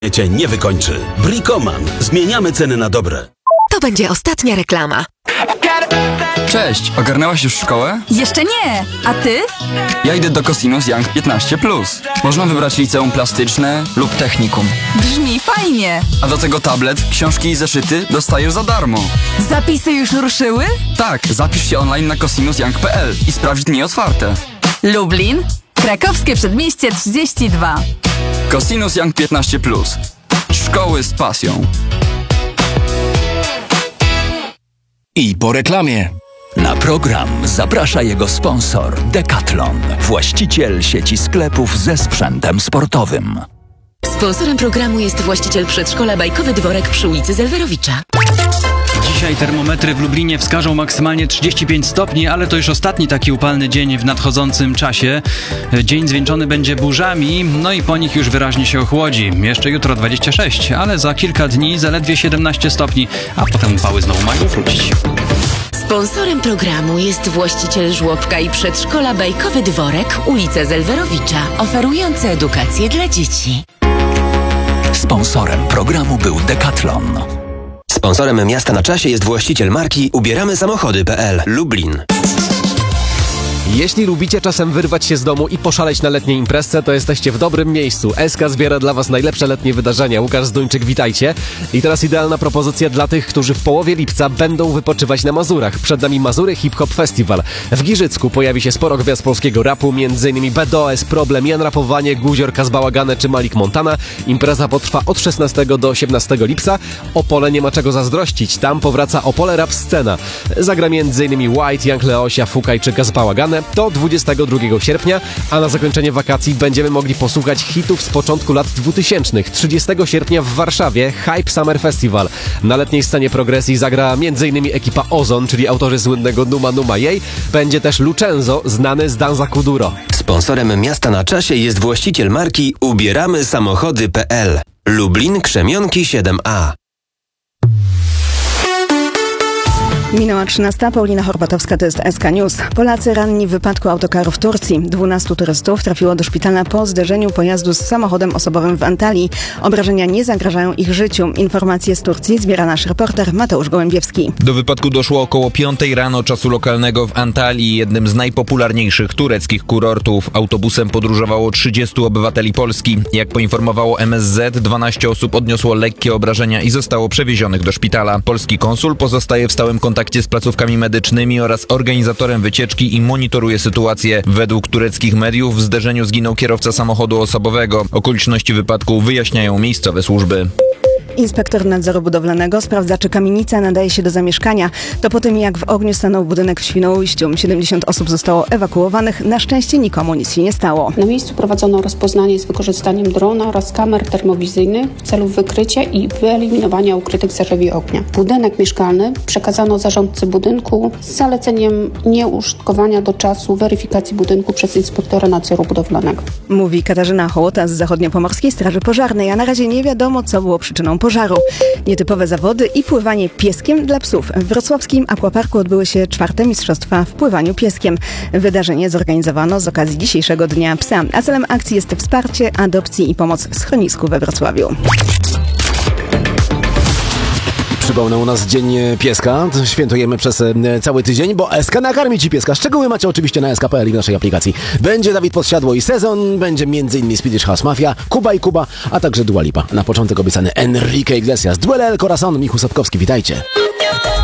cię nie wykończy. Bricoman. Zmieniamy ceny na dobre. To będzie ostatnia reklama. Cześć, ogarnęłaś już szkołę? Jeszcze nie, a ty? Ja idę do Cosinus Young 15+. Można wybrać liceum plastyczne lub technikum. Brzmi fajnie. A do tego tablet, książki i zeszyty dostajesz za darmo. Zapisy już ruszyły? Tak, zapisz się online na cosinusyoung.pl i sprawdź dni otwarte. Lublin, Krakowskie Przedmieście 32. Cosinus Young 15+. Szkoły z pasją. I po reklamie. Na program zaprasza jego sponsor Decathlon, właściciel sieci sklepów ze sprzętem sportowym. Sponsorem programu jest właściciel przedszkola Bajkowy Dworek przy ulicy Zelwerowicza. Dzisiaj termometry w Lublinie wskażą maksymalnie 35 stopni, ale to już ostatni taki upalny dzień w nadchodzącym czasie. Dzień zwieńczony będzie burzami, no i po nich już wyraźnie się ochłodzi. Jeszcze jutro 26, ale za kilka dni zaledwie 17 stopni, a potem upały znowu mają wrócić. Sponsorem programu jest właściciel żłobka i przedszkola Bajkowy Dworek, ulica Zelwerowicza, oferujący edukację dla dzieci. Sponsorem programu był Decathlon. Sponsorem Miasta na Czasie jest właściciel marki ubieramy-samochody.pl Lublin. Jeśli lubicie czasem wyrwać się z domu i poszaleć na letniej imprezce, to jesteście w dobrym miejscu. SK zbiera dla Was najlepsze letnie wydarzenia. Łukasz Zduńczyk, witajcie. I teraz idealna propozycja dla tych, którzy w połowie lipca będą wypoczywać na Mazurach. Przed nami Mazury Hip Hop Festival. W Giżycku pojawi się sporo gwiazd polskiego rapu, m.in. BDOS, Problem, Jan Rapowanie, Guzior, Kazbałagane czy Malik Montana. Impreza potrwa od 16 do 18 lipca. Opole nie ma czego zazdrościć. Tam powraca Opole Rap Scena. Zagra m.in. White, Young Leosia, Fukaj czy Kazbałagane. To 22 sierpnia, a na zakończenie wakacji będziemy mogli posłuchać hitów z początku lat 2000. 30 sierpnia w Warszawie Hype Summer Festival. Na letniej scenie progresji zagra m.in. ekipa Ozon, czyli autorzy słynnego Numa Numa Jej. Będzie też Lucenzo, znany z Danza Kuduro. Sponsorem Miasta na Czasie jest właściciel marki ubieramy-samochody.pl Lublin, Krzemionki 7A. Minęła 13. Paulina Horbatowska, to jest SK News. Polacy ranni w wypadku autokaru w Turcji. 12 turystów trafiło do szpitala po zderzeniu pojazdu z samochodem osobowym w Antalii. Obrażenia nie zagrażają ich życiu. Informacje z Turcji zbiera nasz reporter Mateusz Gołębiewski. Do wypadku doszło około 5 rano czasu lokalnego w Antalii, jednym z najpopularniejszych tureckich kurortów. Autobusem podróżowało 30 obywateli Polski. Jak poinformowało MSZ, 12 osób odniosło lekkie obrażenia i zostało przewiezionych do szpitala. Polski konsul pozostaje w stałym kontakcie z placówkami medycznymi oraz organizatorem wycieczki i monitoruje sytuację. Według tureckich mediów w zderzeniu zginął kierowca samochodu osobowego. Okoliczności wypadku wyjaśniają miejscowe służby. Inspektor nadzoru budowlanego sprawdza, czy kamienica nadaje się do zamieszkania. To po tym, jak w ogniu stanął budynek w Świnoujściu. 70 osób zostało ewakuowanych. Na szczęście nikomu nic się nie stało. Na miejscu prowadzono rozpoznanie z wykorzystaniem drona oraz kamer termowizyjnych w celu wykrycia i wyeliminowania ukrytych zarzewi ognia. Budynek mieszkalny przekazano zarządcy budynku z zaleceniem nieużytkowania do czasu weryfikacji budynku przez inspektora nadzoru budowlanego. Mówi Katarzyna Hołota z Zachodniopomorskiej Straży Pożarnej, a na razie nie wiadomo, co było przyczyną pożaru. Nietypowe zawody i pływanie pieskiem dla psów. W wrocławskim aquaparku odbyły się 4. mistrzostwa w pływaniu pieskiem. Wydarzenie zorganizowano z okazji dzisiejszego Dnia Psa, a celem akcji jest wsparcie adopcji i pomoc schronisku we Wrocławiu. Przypomnę, u nas Dzień Pieska. Świętujemy przez cały tydzień, bo SK nakarmi Ci pieska. Szczegóły macie oczywiście na sk.pl i w naszej aplikacji. Będzie Dawid Podsiadło i Sezon, będzie m.in. Swedish House Mafia, Kuba i Kuba, a także Dua Lipa. Na początek obiecany Enrique Iglesias, Duele El Corazon, Michu Sapkowski, witajcie.